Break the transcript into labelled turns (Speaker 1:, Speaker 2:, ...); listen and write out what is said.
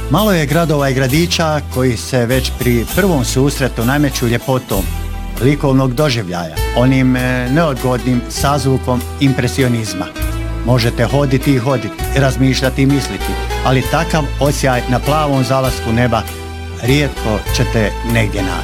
Speaker 1: Malo je gradova i gradića koji se već pri prvom susretu nameću ljepotom likovnog doživljaja, onim neodgodnim sazvukom impresionizma. Možete hoditi i hoditi, razmišljati i misliti, ali takav osjaj na plavom zalasku neba rijetko ćete negdje naći.